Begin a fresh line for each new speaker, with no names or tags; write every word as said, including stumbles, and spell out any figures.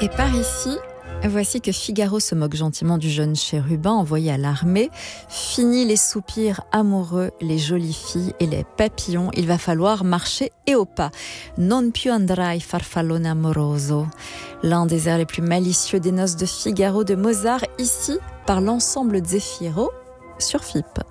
Et par ici, voici que Figaro se moque gentiment du jeune chérubin envoyé à l'armée. Fini les soupirs amoureux, les jolies filles et les papillons, il va falloir marcher et au pas. Non più andrai farfallone amoroso. L'un des airs les plus malicieux des noces de Figaro de Mozart, ici par l'ensemble Zeffiro sur F I P.